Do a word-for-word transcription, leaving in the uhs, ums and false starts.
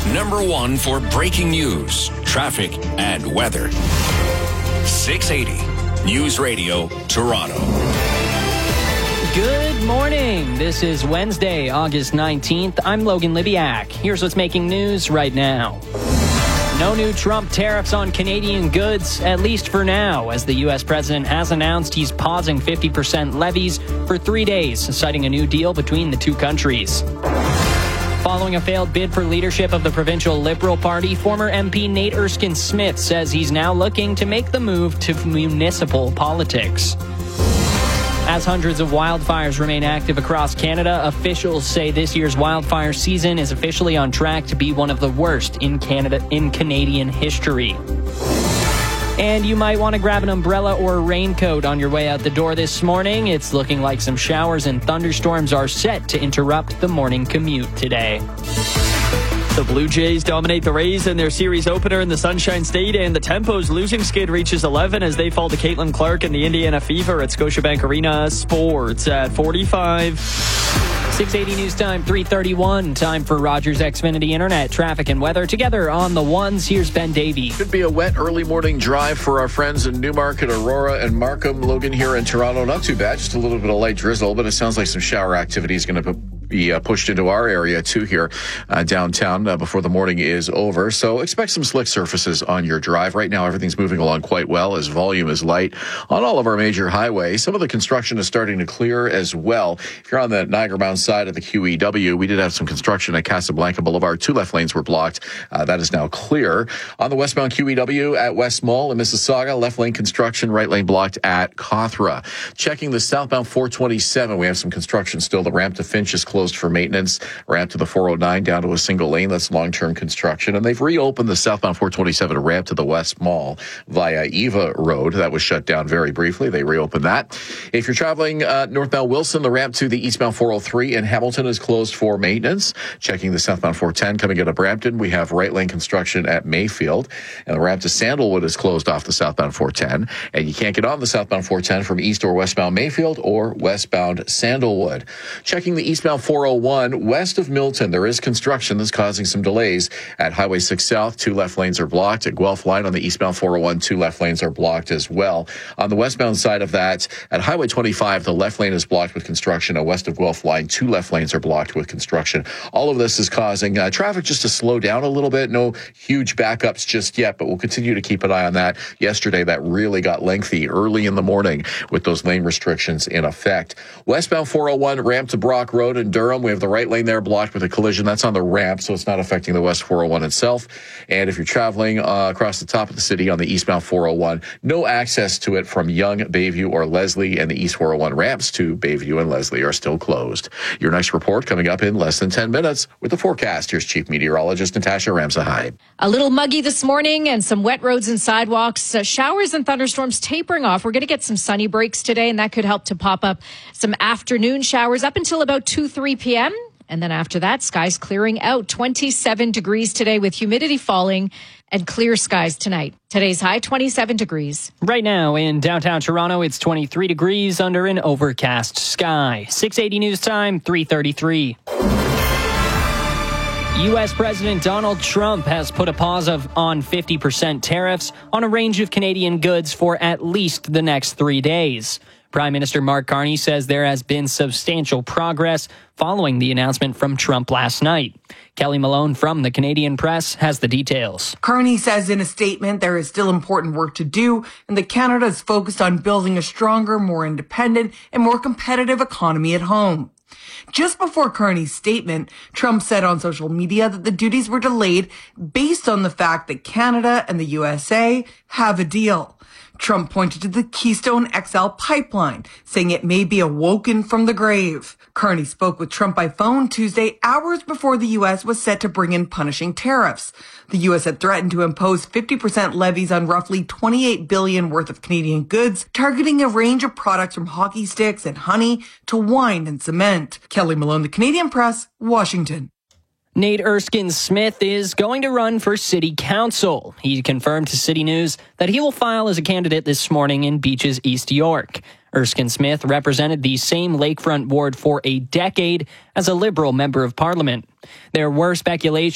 number one for breaking news, traffic, and weather. six eighty News Radio, Toronto. Good morning. This is Wednesday, August nineteenth. I'm Logan Libiak. Here's what's making news right now. No new Trump tariffs on Canadian goods, at least for now, as the U S president has announced he's pausing fifty percent levies for three days, citing a new deal between the two countries. Following a failed bid for leadership of the provincial Liberal Party, former M P Nate Erskine-Smith says he's now looking to make the move to municipal politics. As hundreds of wildfires remain active across Canada, officials say this year's wildfire season is officially on track to be one of the worst in Canada in Canadian history. And you might want to grab an umbrella or a raincoat on your way out the door this morning. It's looking like some showers and thunderstorms are set to interrupt the morning commute today. The Blue Jays dominate the Rays in their series opener in the Sunshine State, and the Tempo's losing skid reaches eleven as they fall to Caitlin Clark and the Indiana Fever at Scotiabank Arena. Sports at forty-five. six eighty News Time, three thirty-one. Time for Rogers Xfinity Internet, traffic and weather. Together on the ones, here's Ben Davey. Could be a wet early morning drive for our friends in Newmarket, Aurora, and Markham. Logan here in Toronto. Not too bad, just a little bit of light drizzle, but it sounds like some shower activity is going to be uh, pushed into our area too here uh, downtown uh, before the morning is over. So expect some slick surfaces on your drive. Right now, everything's moving along quite well as volume is light on all of our major highways. Some of the construction is starting to clear as well. If you're on the Niagara Mountain side of the Q E W, we did have some construction at Casablanca Boulevard. Two left lanes were blocked. Uh, that is now clear. On the westbound Q E W at West Mall in Mississauga, left lane construction, right lane blocked at Cawthra. Checking the southbound four twenty-seven, we have some construction still. The ramp to Finch is closed for maintenance. Ramp to the four oh nine down to a single lane. That's long-term construction. And they've reopened the southbound four twenty-seven ramp to the West Mall via Eva Road. That was shut down very briefly. They reopened that. If you're traveling uh, northbound Wilson, the ramp to the eastbound four oh three in Hamilton is closed for maintenance. Checking the southbound four ten coming out of Brampton, we have right lane construction at Mayfield. And the ramp to Sandalwood is closed off the southbound four ten. And you can't get on the southbound four ten from east or westbound Mayfield or westbound Sandalwood. Checking the eastbound four oh one west of Milton, there is construction that's causing some delays at Highway six South. Two left lanes are blocked. At Guelph Line on the eastbound four oh one, two left lanes are blocked as well. On the westbound side of that, at Highway twenty-five, the left lane is blocked with construction. And west of Guelph Line, two left lanes are blocked with construction. All of this is causing uh, traffic just to slow down a little bit. No huge backups just yet, but we'll continue to keep an eye on that. Yesterday, that really got lengthy early in the morning with those lane restrictions in effect. Westbound four oh one, ramp to Brock Road in Durham. We have the right lane there blocked with a collision. That's on the ramp, so it's not affecting the West four oh one itself. And if you're traveling uh, across the top of the city on the eastbound four oh one, no access to it from Yonge, Bayview, or Leslie, and the East four oh one ramps to Bayview and Leslie are still closed. Your next report coming up in less than ten minutes with the forecast. Here's Chief Meteorologist Natasha Ramsahide. A little muggy this morning and some wet roads and sidewalks. Uh, showers and thunderstorms tapering off. We're going to get some sunny breaks today, and that could help to pop up some afternoon showers up until about two, three p.m. And then after that, skies clearing out. twenty-seven degrees today with humidity falling and clear skies tonight. Today's high, twenty-seven degrees. Right now in downtown Toronto, it's twenty-three degrees under an overcast sky. six eighty News Time, three thirty-three. U S President Donald Trump has put a pause of on fifty percent tariffs on a range of Canadian goods for at least the next three days. Prime Minister Mark Carney says there has been substantial progress following the announcement from Trump last night. Kelly Malone from the Canadian Press has the details. Carney says in a statement there is still important work to do and that Canada is focused on building a stronger, more independent, and more competitive economy at home. Just before Carney's statement, Trump said on social media that the duties were delayed based on the fact that Canada and the U S A have a deal. Trump pointed to the Keystone X L pipeline, saying it may be awoken from the grave. Carney spoke with Trump by phone Tuesday, hours before the U S was set to bring in punishing tariffs. The U S had threatened to impose fifty percent levies on roughly twenty-eight billion dollars worth of Canadian goods, targeting a range of products from hockey sticks and honey to wine and cement. Kelly Malone, The Canadian Press, Washington. Nate Erskine-Smith is going to run for city council. He confirmed to City News that he will file as a candidate this morning in Beaches, East York. Erskine-Smith represented the same lakefront ward for a decade as a Liberal member of Parliament. There were speculations